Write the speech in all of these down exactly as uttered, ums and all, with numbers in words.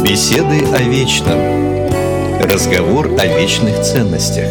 Беседы о вечном. Разговор о вечных ценностях.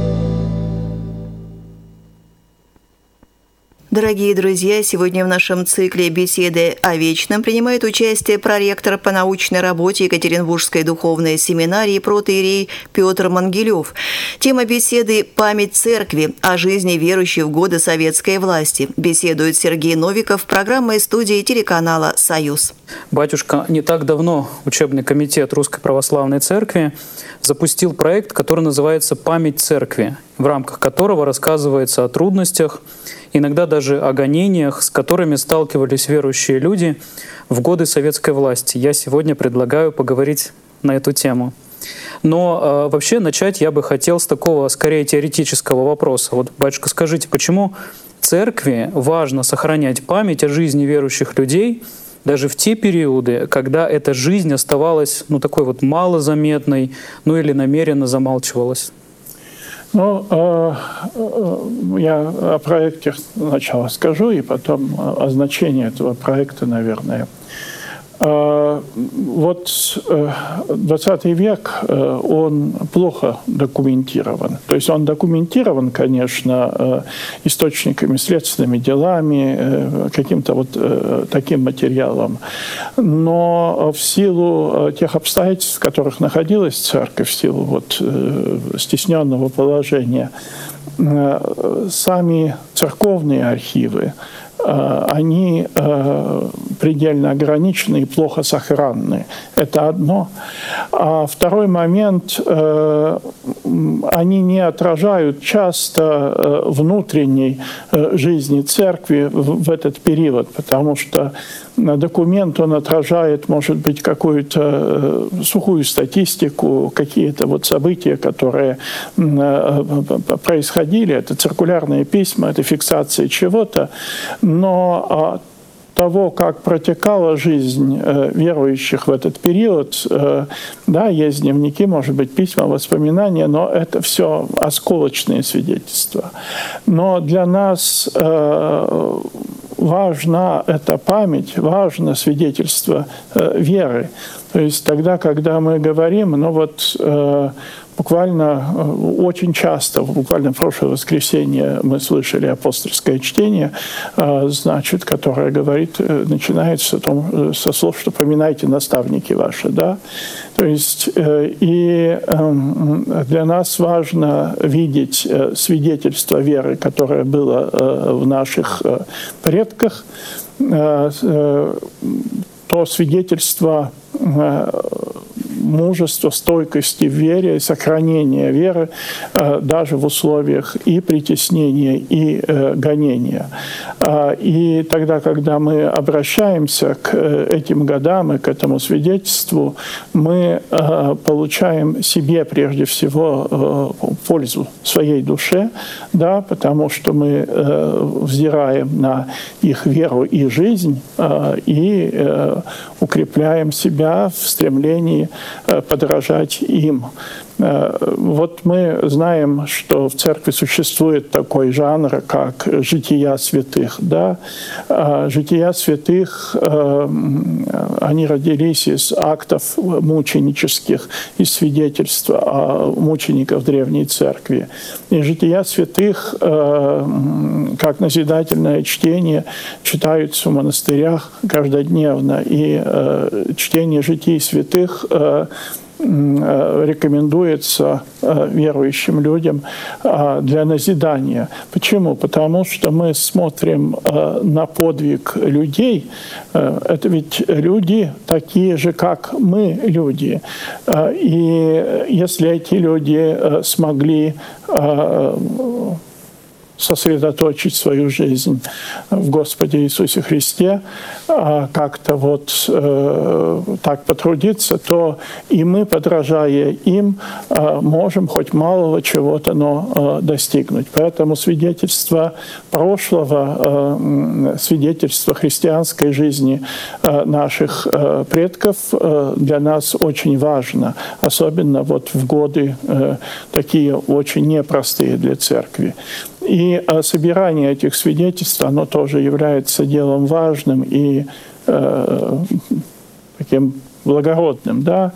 Дорогие друзья, сегодня в нашем цикле «Беседы о вечном» принимает участие проректор по научной работе Екатеринбургской духовной семинарии протоиерей Петр Мангелев. Тема беседы «Память церкви о жизни верующих в годы советской власти». Беседует Сергей Новиков, программа из студии телеканала «Союз». Батюшка, не так давно учебный комитет Русской Православной Церкви запустил проект, который называется «Память церкви», в рамках которого рассказывается о трудностях, иногда даже о гонениях, с которыми сталкивались верующие люди в годы советской власти. Я сегодня предлагаю поговорить на эту тему. Но э, вообще начать я бы хотел с такого, скорее, теоретического вопроса. Вот, батюшка, скажите, почему церкви важно сохранять память о жизни верующих людей даже в те периоды, когда эта жизнь оставалась, ну, такой вот малозаметной, ну, или намеренно замалчивалась? Ну, я о проекте сначала скажу, и потом о значении этого проекта, наверное. Вот двадцатый век, он плохо документирован. То есть он документирован, конечно, источниками, следственными делами, каким-то вот таким материалом. Но в силу тех обстоятельств, в которых находилась церковь, в силу вот стесненного положения, сами церковные архивы, они предельно ограничены и плохо сохранны. Это одно. А второй момент, они не отражают часто внутренней жизни церкви в этот период, потому что документ, он отражает, может быть, какую-то сухую статистику, какие-то вот события, которые происходили. Это циркулярные письма, это фиксация чего-то. Но того, как протекала жизнь верующих в этот период, да, есть дневники, может быть, письма, воспоминания, но это все осколочные свидетельства. Но для нас важна эта память, важно свидетельство веры. То есть тогда, когда мы говорим, ну вот буквально очень часто, буквально в прошлое воскресенье мы слышали апостольское чтение, значит, которое говорит, начинается том, со слов, что поминайте наставники ваши, да. То есть и для нас важно видеть свидетельство веры, которое было в наших предках, то свидетельство мужества, стойкости в вере и сохранения веры даже в условиях и притеснения, и гонения. И тогда, когда мы обращаемся к этим годам и к этому свидетельству, мы получаем себе прежде всего пользу своей душе, да, потому что мы взираем на их веру и жизнь и укрепляем себя в стремлении подражать им. Вот мы знаем, что в церкви существует такой жанр, как «жития святых». Да? «Жития святых», они родились из актов мученических, из свидетельства мучеников Древней Церкви. И «Жития святых», как назидательное чтение, читаются в монастырях каждодневно. И чтение «Житий святых» рекомендуется верующим людям для назидания. Почему? Потому что мы смотрим на подвиг людей. Это ведь люди такие же, как мы, люди. И если эти люди смогли сосредоточить свою жизнь в Господе Иисусе Христе, как-то вот так потрудиться, то и мы, подражая им, можем хоть малого чего-то, но достигнуть. Поэтому свидетельство прошлого, свидетельство христианской жизни наших предков для нас очень важно, особенно вот в годы такие очень непростые для церкви. И собирание этих свидетельств, оно тоже является делом важным и таким благородным, да.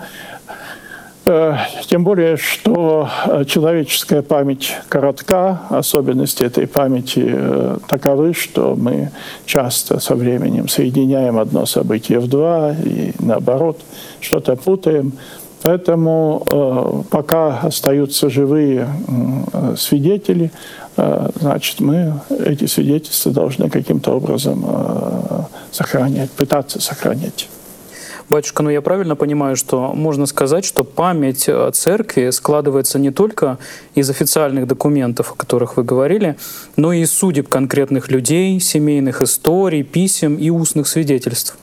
Тем более, что человеческая память коротка, особенности этой памяти таковы, что мы часто со временем соединяем одно событие в два и наоборот что-то путаем. Поэтому пока остаются живые свидетели, значит, мы эти свидетельства должны каким-то образом сохранять, пытаться сохранять. Батюшка, ну я правильно понимаю, что можно сказать, что память церкви складывается не только из официальных документов, о которых вы говорили, но и из судеб конкретных людей, семейных историй, писем и устных свидетельств?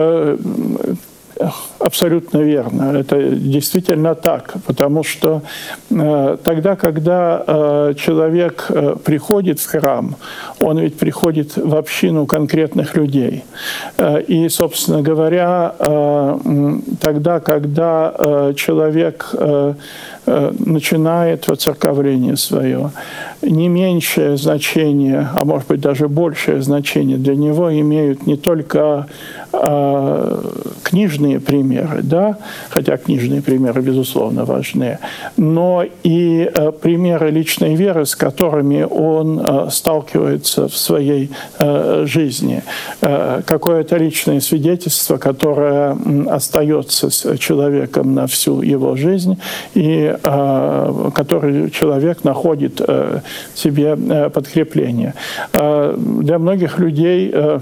Абсолютно верно. Это действительно так, потому что э, тогда, когда э, человек э, приходит в храм, он ведь приходит в общину конкретных людей. Э, и, собственно говоря, э, тогда, когда э, человек э, э, начинает воцерковление свое, не меньшее значение, а может быть даже большее значение для него имеют не только э, книжные примеры, да, хотя книжные примеры, безусловно, важны, но и э, примеры личной веры, с которыми он э, сталкивается в своей э, жизни. Э, какое-то личное свидетельство, которое э, остается с человеком на всю его жизнь, и э, который человек находит э, себе э, подкрепление. Э, для многих людей э,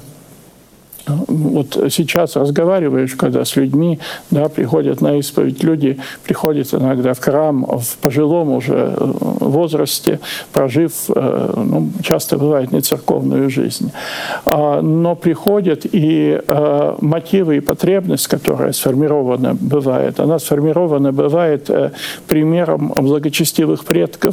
вот сейчас разговариваешь, когда с людьми, да, приходят на исповедь, люди приходят иногда в храм в пожилом уже возрасте, прожив, ну, часто бывает, не церковную жизнь. Но приходят, и мотивы и потребность, которая сформирована бывает, она сформирована бывает примером благочестивых предков,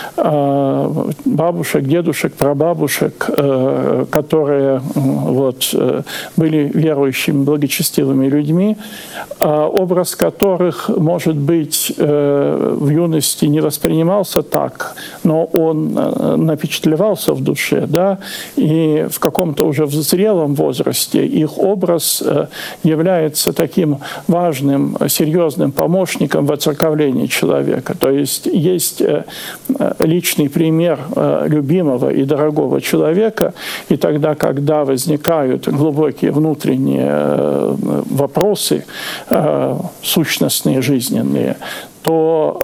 бабушек, дедушек, прабабушек, которые вот были верующими, благочестивыми людьми, образ которых, может быть, в юности не воспринимался так, но он напечатлевался в душе, да, и в каком-то уже в зрелом возрасте их образ является таким важным, серьезным помощником в оцерковлении человека. То есть есть личный пример любимого и дорогого человека, и тогда, когда возникают глубокие внутренние вопросы, сущностные, жизненные, то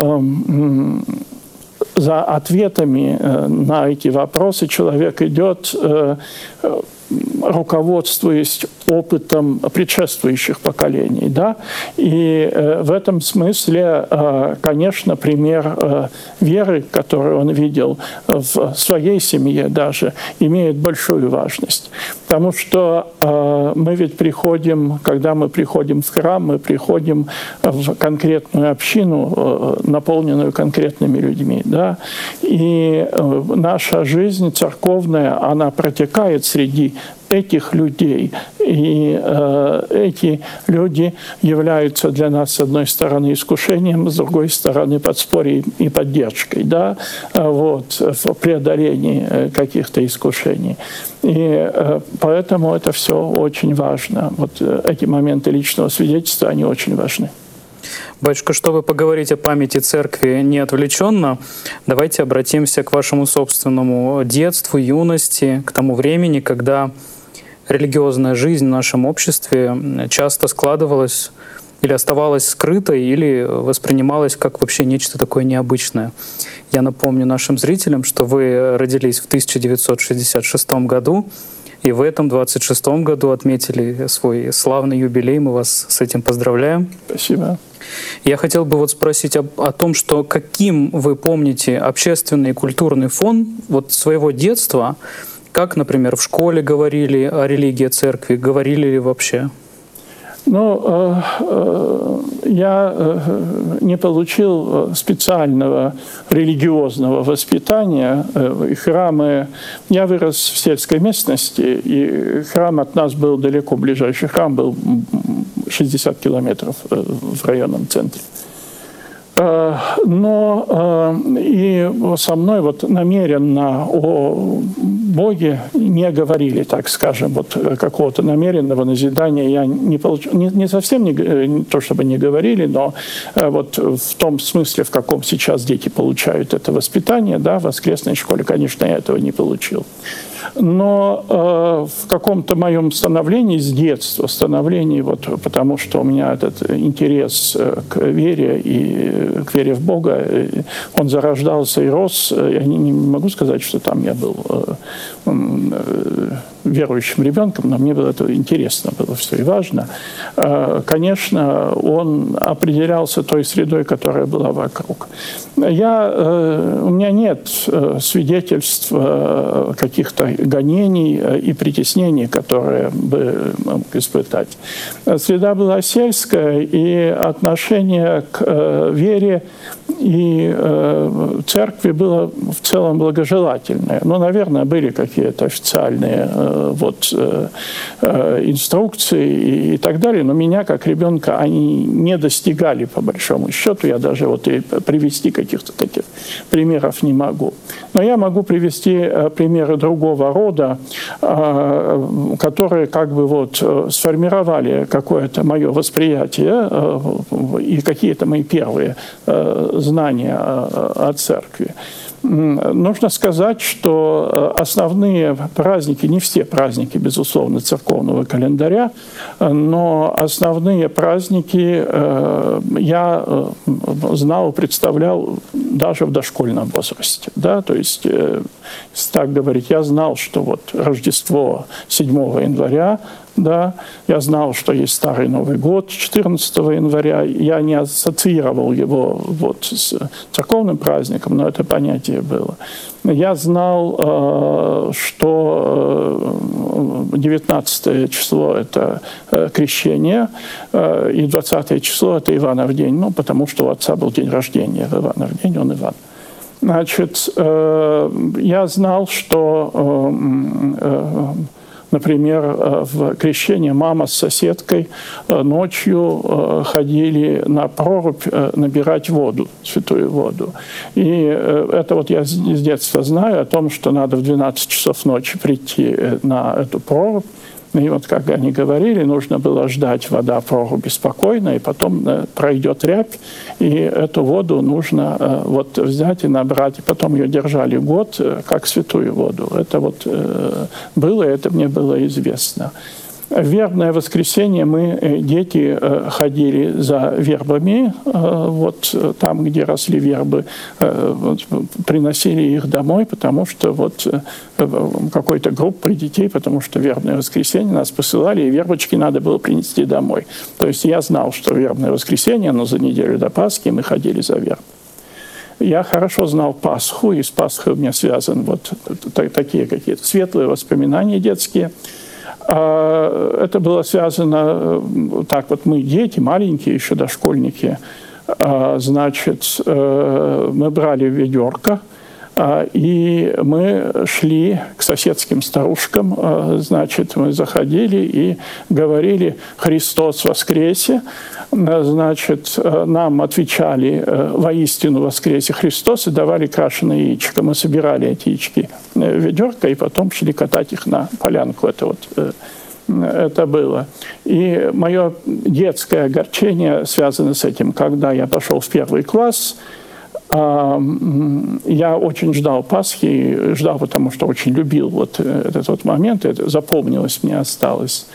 за ответами на эти вопросы человек идет, руководствуясь опытом предшествующих поколений. Да? И э, в этом смысле, э, конечно, пример э, веры, которую он видел в своей семье даже, имеет большую важность. Потому что э, мы ведь приходим, когда мы приходим в храм, мы приходим в конкретную общину, э, наполненную конкретными людьми. Да? И э, наша жизнь церковная, она протекает среди этих людей. И э, эти люди являются для нас, с одной стороны, искушением, с другой стороны, подспорьем и поддержкой, да, вот, в преодолении каких-то искушений. И э, поэтому это все очень важно. Вот эти моменты личного свидетельства, они очень важны. Батюшка, чтобы поговорить о памяти церкви не отвлеченно, давайте обратимся к вашему собственному детству, юности, к тому времени, когда религиозная жизнь в нашем обществе часто складывалась или оставалась скрытой, или воспринималась как вообще нечто такое необычное. Я напомню нашим зрителям, что вы родились в тысяча девятьсот шестьдесят шестом году, и в этом двадцать шестом году отметили свой славный юбилей. Мы вас с этим поздравляем. Спасибо. Я хотел бы вот спросить о, о том, что каким вы помните общественный и культурный фон вот своего детства, как, например, в школе говорили о религии, церкви, говорили ли вообще? Ну, э, э, я э, не получил специального религиозного воспитания. Э, храмы... Я вырос в сельской местности, и храм от нас был далеко, ближайший храм был шестьдесят километров э, в районном центре. Э, Но и со мной вот намеренно о Боге не говорили, так скажем, вот какого-то намеренного назидания я не получил. Не, не совсем не, не то, чтобы не говорили, но вот в том смысле, в каком сейчас дети получают это воспитание, да, в воскресной школе, конечно, я этого не получил. Но э, в каком-то моем становлении с детства, становлении, вот, потому что у меня этот интерес к вере и к вере в Бога, он зарождался и рос. Я не, не могу сказать, что там я был э, э, верующим ребенком, но мне было это интересно, было все и важно. Э, конечно, он определялся той средой, которая была вокруг. Я, э, у меня нет э, свидетельств э, каких-то гонений и притеснений, которые бы мог испытать. Среда была сельская, и отношение к э, вере и э, церкви было в целом благожелательное. Ну, наверное, были какие-то официальные э, вот, э, э, инструкции и, и так далее, но меня, как ребенка, они не достигали, по большому счету. Я даже вот и привести каких-то таких примеров не могу. Но я могу привести э, примеры другого рода, э, которые как бы вот сформировали какое-то мое восприятие э, и какие-то мои первые э, знания о, о церкви. Нужно сказать, что основные праздники, не все праздники, безусловно, церковного календаря, но основные праздники я знал, представлял даже в дошкольном возрасте. Да? То есть, если так говорить, я знал, что вот Рождество седьмого января, да, я знал, что есть Старый Новый год четырнадцатого января. Я не ассоциировал его вот с церковным праздником, но это понятие было. Я знал, что девятнадцатое число – это крещение, и двадцатое число – это Иванов день, ну, потому что у отца был день рождения, в Иванов день он Иван. Значит, я знал, что, например, в крещение мама с соседкой ночью ходили на прорубь набирать воду, святую воду. И это вот я с детства знаю о том, что надо в двенадцать часов ночи прийти на эту прорубь. И вот, как они говорили, нужно было ждать вода в проруби спокойно, и потом пройдет рябь, и эту воду нужно вот взять и набрать. И потом ее держали год, как святую воду. Это вот было, это мне было известно. В вербное воскресенье мы, дети, ходили за вербами, вот там, где росли вербы, приносили их домой, потому что вот какой-то группой детей, потому что в вербное воскресенье нас посылали, и вербочки надо было принести домой. То есть я знал, что вербное воскресенье, но за неделю до Пасхи мы ходили за верб. Я хорошо знал Пасху, и с Пасхой у меня связаны вот такие какие-то светлые воспоминания детские. Это было связано, так вот мы дети, маленькие еще дошкольники, значит, мы брали ведерко, и мы шли к соседским старушкам, значит, мы заходили и говорили «Христос воскресе», значит, нам отвечали «Воистину воскресе Христос» и давали крашеное яичко. Мы собирали эти яички в ведерко и потом шли катать их на полянку. Это вот это было. И мое детское огорчение связано с этим. Когда я пошел в первый класс, я очень ждал Пасхи, ждал, потому что очень любил вот этот вот момент, это запомнилось мне, осталось.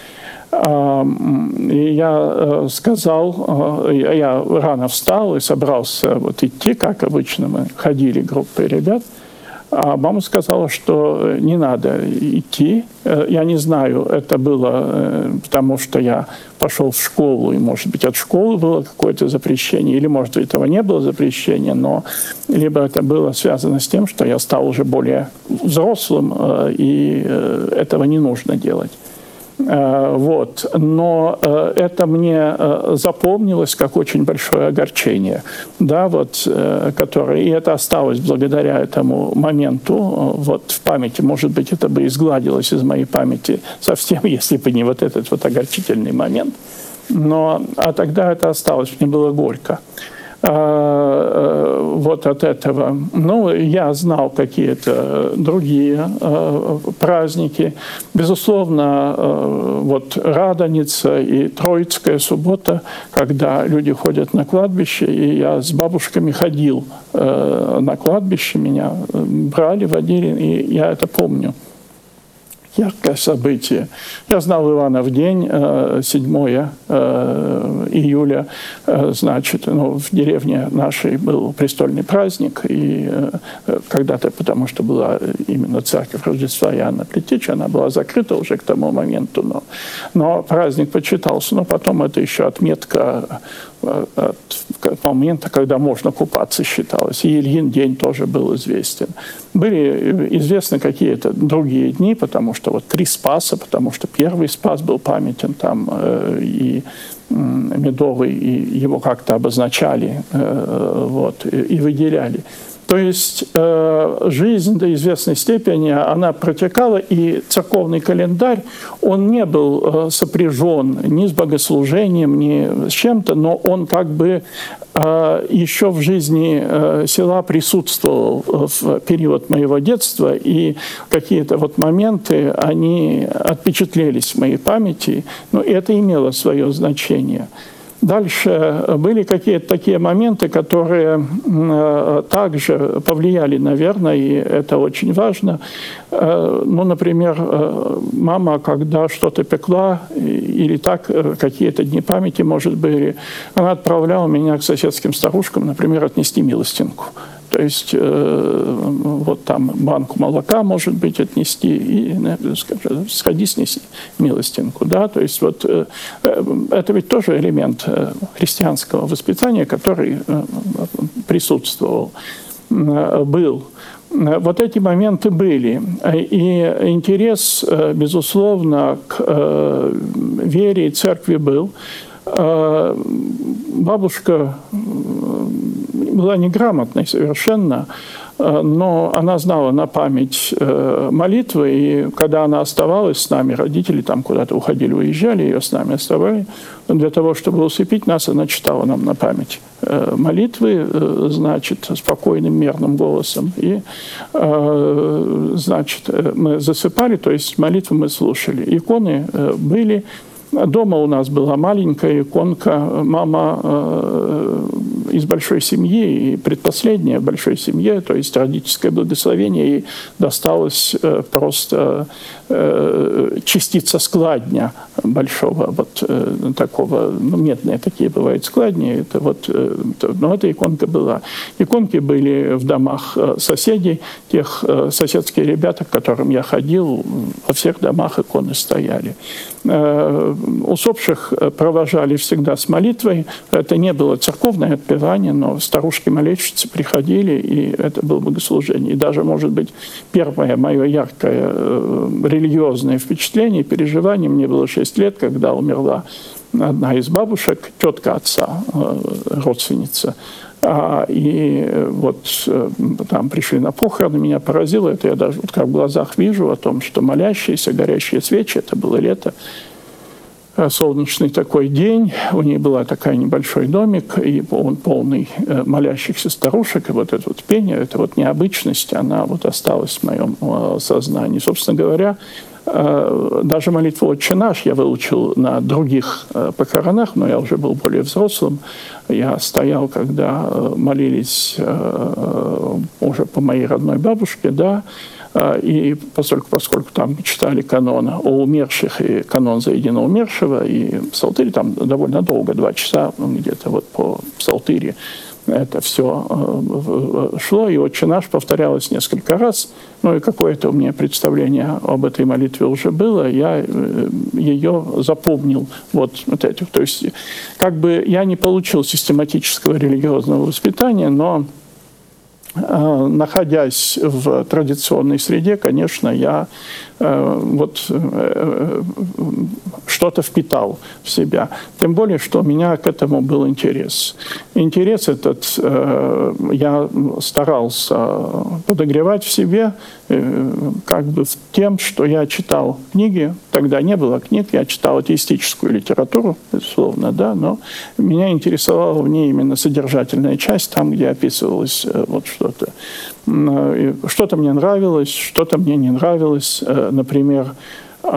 И я сказал, я рано встал и собрался вот идти, как обычно мы ходили группой ребят, а мама сказала, что не надо идти. Я не знаю, это было потому, что я пошел в школу, и, может быть, от школы было какое-то запрещение, или, может, этого не было запрещения, но либо это было связано с тем, что я стал уже более взрослым, и этого не нужно делать. Вот. Но это мне запомнилось как очень большое огорчение, да, вот, которое, и это осталось благодаря этому моменту вот, в памяти. Может быть, это бы изгладилось из моей памяти совсем, если бы не вот этот вот огорчительный момент. Но, а тогда это осталось, мне было горько. вот от этого. Ну, я знал какие-то другие праздники. Безусловно, вот Радоница и Троицкая суббота, когда люди ходят на кладбище, и я с бабушками ходил на кладбище, меня брали, водили, и я это помню. Яркое событие. Я знал Иванов день, седьмое июля, значит, ну, в деревне нашей был престольный праздник, и когда-то, потому что была именно церковь Рождества Иоанна Предтечи, она была закрыта уже к тому моменту, но, но праздник почитался, но потом это еще отметка от момента, когда можно купаться, считалось. И Ильин день тоже был известен. Были известны какие-то другие дни, потому что вот три Спаса, потому что первый Спас был памятен там, и Медовый, и его как-то обозначали вот, и выделяли. То есть э, жизнь до известной степени, она протекала, и церковный календарь, он не был э, сопряжен ни с богослужением, ни с чем-то, но он как бы э, еще в жизни э, села присутствовал в период моего детства, и какие-то вот моменты, они отпечатлелись в моей памяти, но это имело свое значение. Дальше были какие-то такие моменты, которые также повлияли, наверное, и это очень важно. Ну, например, мама, когда что-то пекла, или так, какие-то дни памяти, может быть, она отправляла меня к соседским старушкам, например, отнести милостинку. То есть э, вот там банку молока, может быть, отнести и скажем, сходи, снеси милостинку. Да? То есть вот э, это ведь тоже элемент христианского воспитания, который э, присутствовал, э, был. Вот эти моменты были. И интерес, безусловно, к вере и церкви был. Бабушка была неграмотной совершенно, но она знала на память молитвы, и когда она оставалась с нами, родители там куда-то уходили, уезжали, ее с нами оставали, для того, чтобы усыпить нас, она читала нам на память молитвы, значит, спокойным, мерным голосом, и, значит, мы засыпали, то есть молитвы мы слушали. Иконы были. Дома у нас была маленькая иконка, мама э, из большой семьи, и предпоследняя в большой семье, то есть родительское благословение, ей досталось э, просто э, частица складня большого, вот э, такого, ну, медные такие бывают складни, это вот, э, но эта иконка была. Иконки были в домах соседей, тех э, соседских ребят, к которым я ходил, во всех домах иконы стояли. Э, Усопших провожали всегда с молитвой. Это не было церковное отпевание, но старушки-молельщицы приходили, и это было богослужение. И даже, может быть, первое мое яркое религиозное впечатление, переживание, мне было шесть лет, когда умерла одна из бабушек, тетка отца, родственница. И вот там пришли на похороны, меня поразило это. Я даже вот как в глазах вижу о том, что молящиеся, горящие свечи, это было лето, солнечный такой день, у нее была такой небольшой домик, и он полный молящихся старушек, и вот это вот пение, это вот необычность, она вот осталась в моем сознании. Собственно говоря, даже молитву «Отче наш» я выучил на других похоронах, но я уже был более взрослым. Я стоял, когда молились уже по моей родной бабушке, да, и поскольку, поскольку там читали канон о умерших и канон за единого умершего, и псалтырь там довольно долго, два часа где-то вот по псалтыре это все шло, и «Отче наш» повторялось несколько раз. Ну и какое-то у меня представление об этой молитве уже было, я ее запомнил. Вот, вот этих. То есть как бы я не получил систематического религиозного воспитания, но находясь в традиционной среде, конечно, я э, вот э, что-то впитал в себя. Тем более, что у меня к этому был интерес. Интерес этот э, я старался подогревать в себе. как бы тем, что я читал книги. Тогда не было книг, я читал атеистическую литературу, безусловно, да, но меня интересовала в ней именно содержательная часть, там, где описывалось вот что-то. Что-то мне нравилось, что-то мне не нравилось. Например,